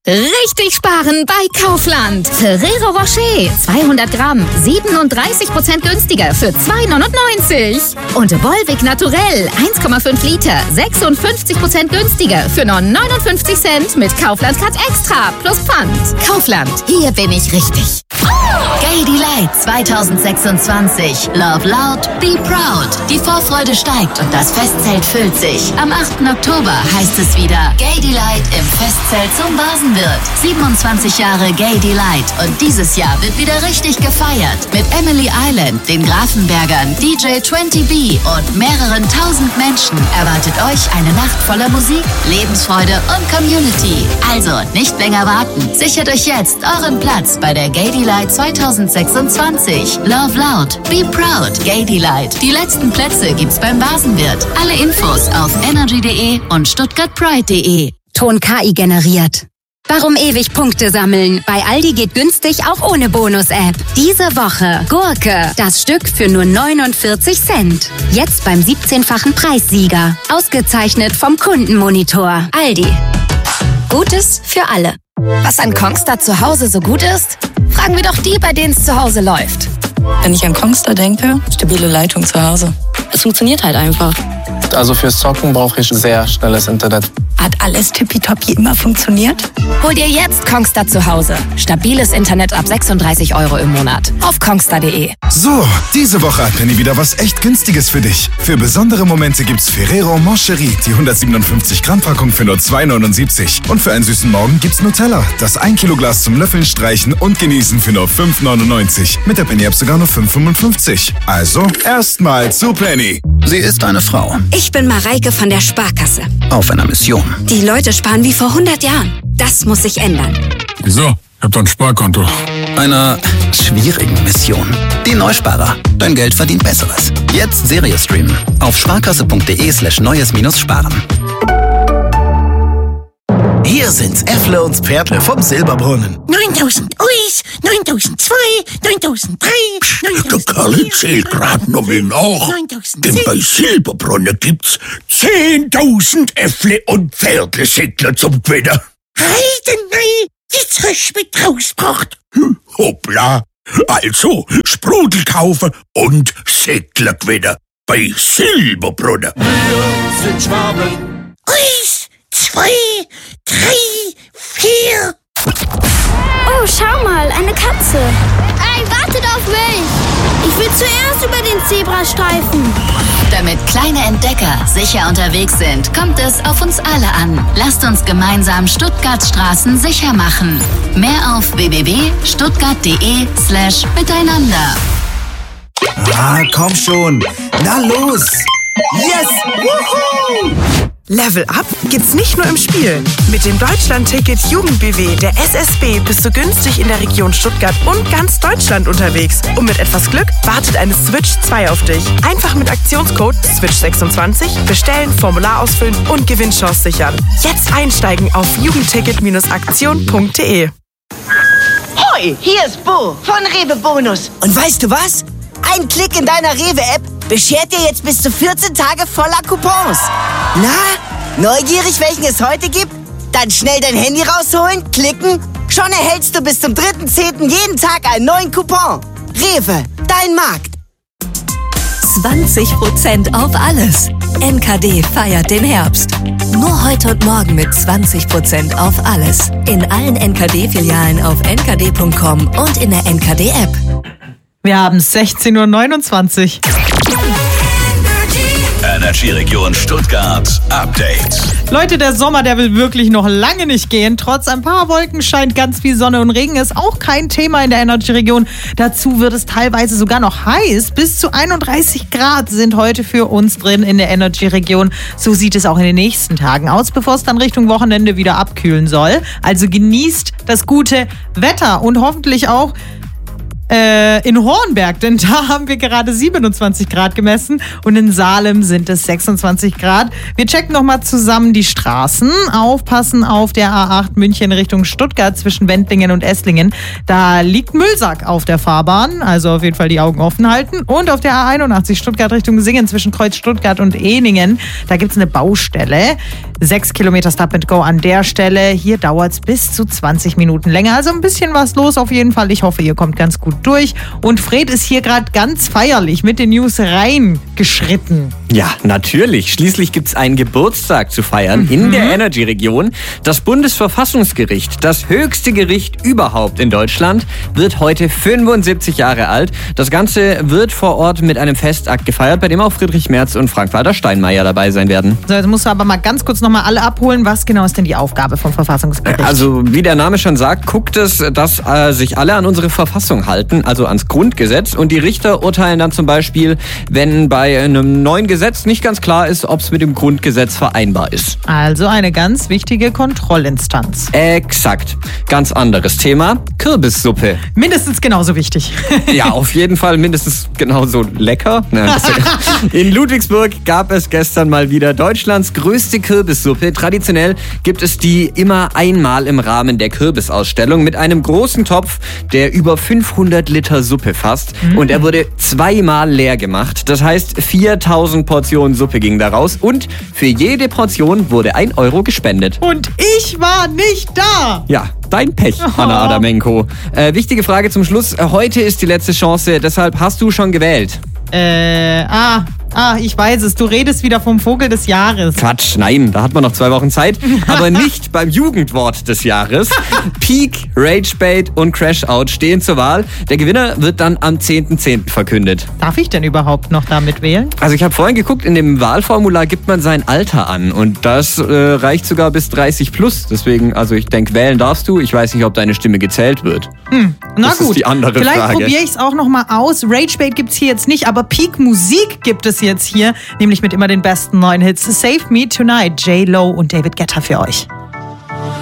Richtig sparen bei Kaufland. Ferrero Rocher 200 Gramm 37% günstiger für 2,99. Und Volvic Naturell 1,5 Liter 56% günstiger für nur 59 Cent mit Kaufland Cut Extra plus Pfand. Kaufland, hier bin ich richtig. Gay Delight 2026. Love loud, be proud. Die Vorfreude steigt und das Festzelt füllt sich. Am 8. Oktober heißt es wieder Gay Delight im Festzelt zum Basenwirt. 27 Jahre Gay Delight und dieses Jahr wird wieder richtig gefeiert. Mit Emily Island, den Grafenbergern, DJ 20B und mehreren tausend Menschen erwartet euch eine Nacht voller Musik, Lebensfreude und Community. Also nicht länger warten. Sichert euch jetzt euren Platz bei der Gay Delight 2026. Love loud, be proud. Gay Delight. Die letzten Plätze gibt's beim Basenwirt. Alle Infos auf energy.de und stuttgartpride.de. Ton KI generiert. Warum ewig Punkte sammeln? Bei Aldi geht günstig auch ohne Bonus-App. Diese Woche Gurke, das Stück für nur 49 Cent. Jetzt beim 17-fachen Preissieger. Ausgezeichnet vom Kundenmonitor. Aldi. Gutes für alle. Was an Kongstar zu Hause so gut ist? Fragen wir doch die, bei denen es zu Hause läuft. Wenn ich an Kongstar denke, stabile Leitung zu Hause. Es funktioniert halt einfach. Also fürs Zocken brauche ich sehr schnelles Internet. Hat alles tippitoppi immer funktioniert? Hol dir jetzt Kongstar zu Hause. Stabiles Internet ab 36 € im Monat. Auf kongstar.de. So, diese Woche hat Penny wieder was echt Günstiges für dich. Für besondere Momente gibt's Ferrero Moncherie, die 157 Gramm Packung für nur 2,79. Und für einen süßen Morgen gibt's Nutella, das 1 Kilo Glas zum Löffeln, Streichen und Genießen für nur 5,99. Mit der Penny App sogar nur 5,55. Also erstmal zu Penny. Sie ist eine Frau. Ich bin Mareike von der Sparkasse. Auf einer Mission. Die Leute sparen wie vor 100 Jahren. Das muss sich ändern. Wieso? Ich hab doch ein Sparkonto. Einer schwierigen Mission. Die Neusparer. Dein Geld verdient Besseres. Jetzt Serie streamen. Auf sparkasse.de/neues-sparen. Hier sind's, Äffle und Pferdle vom Silberbrunnen. 9000 Uis, 9002, 9003, 9004. Der Kerl zählt grad noch mal nach. Denn bei Silberbrunnen gibt's 10.000 Äffle und Pferdle-Säckler zum Gewinnen. Heidenei, jetzt hast du mich rausgebracht. Hoppla. Also, Sprudel kaufen und Säckler gewinnen. Bei Silberbrunnen. Wir sind Schwaben. 1, 2, 3, 4. Oh, schau mal, eine Katze. Ey, wartet auf mich. Ich will zuerst über den Zebrastreifen. Damit kleine Entdecker sicher unterwegs sind, kommt es auf uns alle an. Lasst uns gemeinsam Stuttgarts Straßen sicher machen. Mehr auf www.stuttgart.de/miteinander. Ah, komm schon. Na los. Yes! Woohoo! Level Up gibt's nicht nur im Spiel. Mit dem Deutschland-Ticket Jugend-BW der SSB bist du günstig in der Region Stuttgart und ganz Deutschland unterwegs. Und mit etwas Glück wartet eine Switch 2 auf dich. Einfach mit Aktionscode SWITCH26 bestellen, Formular ausfüllen und Gewinnchance sichern. Jetzt einsteigen auf jugendticket-aktion.de. Hoi, hier ist Bo von Rewe Bonus. Und weißt du was? Ein Klick in deiner Rewe-App beschert dir jetzt bis zu 14 Tage voller Coupons. Na, neugierig, welchen es heute gibt? Dann schnell dein Handy rausholen, klicken. Schon erhältst du bis zum 3.10. jeden Tag einen neuen Coupon. Rewe, dein Markt. 20% auf alles. NKD feiert den Herbst. Nur heute und morgen mit 20% auf alles. In allen NKD-Filialen auf nkd.com und in der NKD-App. Wir haben 16:29 Uhr. Energy-Region Stuttgart Update. Leute, der Sommer, der will wirklich noch lange nicht gehen. Trotz ein paar Wolken scheint ganz viel Sonne und Regen ist auch kein Thema in der Energy-Region. Dazu wird es teilweise sogar noch heiß. Bis zu 31 Grad sind heute für uns drin in der Energy-Region. So sieht es auch in den nächsten Tagen aus, bevor es dann Richtung Wochenende wieder abkühlen soll. Also genießt das gute Wetter und hoffentlich auch in Hornberg, denn da haben wir gerade 27 Grad gemessen und in Salem sind es 26 Grad. Wir checken nochmal zusammen die Straßen. Aufpassen auf der A8 München Richtung Stuttgart zwischen Wendlingen und Esslingen. Da liegt Müllsack auf der Fahrbahn, also auf jeden Fall die Augen offen halten. Und auf der A81 Stuttgart Richtung Singen zwischen Kreuz Stuttgart und Ehningen, da gibt es eine Baustelle. 6 Kilometer Stop and Go an der Stelle. Hier dauert es bis zu 20 Minuten länger. Also ein bisschen was los auf jeden Fall. Ich hoffe, ihr kommt ganz gut durch. Und Fred ist hier gerade ganz feierlich mit den News reingeschritten. Ja, natürlich. Schließlich gibt es einen Geburtstag zu feiern in der Energy-Region. Das Bundesverfassungsgericht, das höchste Gericht überhaupt in Deutschland, wird heute 75 Jahre alt. Das Ganze wird vor Ort mit einem Festakt gefeiert, bei dem auch Friedrich Merz und Frank-Walter Steinmeier dabei sein werden. So, jetzt musst du aber mal ganz kurz nochmal alle abholen. Was genau ist denn die Aufgabe vom Verfassungsgericht? Also, wie der Name schon sagt, guckt es, dass sich alle an unsere Verfassung halten, also ans Grundgesetz. Und die Richter urteilen dann zum Beispiel, wenn bei einem neuen Gesetz nicht ganz klar ist, ob es mit dem Grundgesetz vereinbar ist. Also eine ganz wichtige Kontrollinstanz. Exakt. Ganz anderes Thema. Kürbissuppe. Mindestens genauso wichtig. Ja, auf jeden Fall mindestens genauso lecker. In Ludwigsburg gab es gestern mal wieder Deutschlands größte Kürbissuppe. Traditionell gibt es die immer einmal im Rahmen der Kürbisausstellung mit einem großen Topf, der über 500 Liter Suppe fasst. Und er wurde zweimal leer gemacht. Das heißt, 4000 Portionen Suppe gingen daraus und für jede Portion wurde 1 Euro gespendet. Und ich war nicht da! Ja, dein Pech, Anna Adamenko. Wichtige Frage zum Schluss. Heute ist die letzte Chance, deshalb hast du schon gewählt. Ich weiß es. Du redest wieder vom Vogel des Jahres. Quatsch, nein, da hat man noch 2 Wochen Zeit. Aber nicht beim Jugendwort des Jahres. Peak, Ragebait und Crashout stehen zur Wahl. Der Gewinner wird dann am 10.10. verkündet. Darf ich denn überhaupt noch damit wählen? Also ich habe vorhin geguckt, in dem Wahlformular gibt man sein Alter an. Und das reicht sogar bis 30 plus. Deswegen, also ich denke, wählen darfst du. Ich weiß nicht, ob deine Stimme gezählt wird. Na das gut, ist die andere vielleicht Frage. probiere ich es auch noch mal aus. Ragebait gibt's hier jetzt nicht, aber Peak Musik gibt es jetzt hier, nämlich mit immer den besten neuen Hits. Save Me Tonight, J-Lo und David Guetta für euch.